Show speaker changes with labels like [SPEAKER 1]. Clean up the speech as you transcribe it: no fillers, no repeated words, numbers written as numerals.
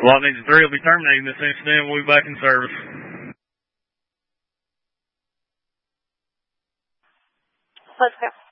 [SPEAKER 1] Lot Ninja 3 will be terminating this incident. We'll be back in service.
[SPEAKER 2] Let's go.